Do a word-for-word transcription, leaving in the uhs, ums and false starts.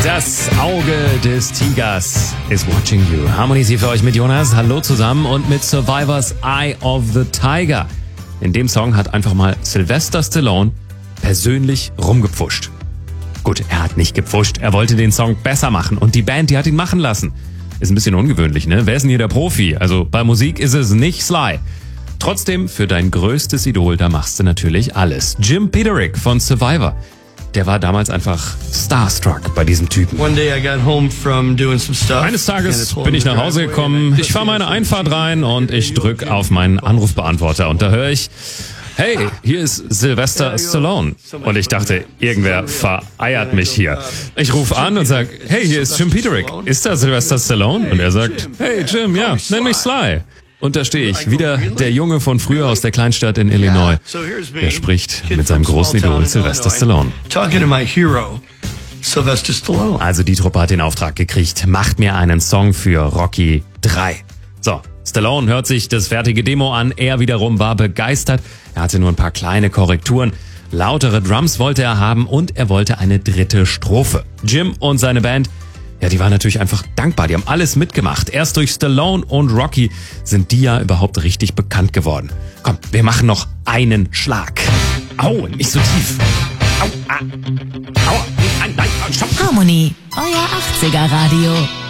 Das Auge des Tigers is watching you. Harmonies hier für euch mit Jonas. Hallo zusammen und mit Survivors Eye of the Tiger. In dem Song hat einfach mal Sylvester Stallone persönlich rumgepfuscht. Gut, er hat nicht gepfuscht, er wollte den Song besser machen und die Band, die hat ihn machen lassen. Ist ein bisschen ungewöhnlich, ne? Wer ist denn hier der Profi? Also bei Musik ist es nicht Sly. Trotzdem, für dein größtes Idol, da machst du natürlich alles. Jim Peterick von Survivor. Der war damals einfach starstruck bei diesem Typen. Eines Tages bin ich nach Hause gekommen, ich fahre meine Einfahrt rein und ich drück auf meinen Anrufbeantworter und da höre ich: Hey, hier ist Sylvester Stallone. Und ich dachte, irgendwer vereiert mich hier. Ich rufe an und sage: Hey, hier ist Jim Peterick. Ist da Sylvester Stallone? Und er sagt: Hey Jim, ja, nenn mich Sly. Und da stehe ich, wieder der Junge von früher aus der Kleinstadt in Illinois. Er spricht mit seinem großen Idol Sylvester Stallone. Also die Truppe hat den Auftrag gekriegt, macht mir einen Song für Rocky drei. So, Stallone hört sich das fertige Demo an, er wiederum war begeistert. Er hatte nur ein paar kleine Korrekturen. Lautere Drums wollte er haben und er wollte eine dritte Strophe. Jim und seine Band, ja, die waren natürlich einfach dankbar. Die haben alles mitgemacht. Erst durch Stallone und Rocky sind die ja überhaupt richtig bekannt geworden. Komm, wir machen noch einen Schlag. Au, nicht so tief. Au, ah, au, nein, nein, stopp. Harmony, euer achtziger Radio.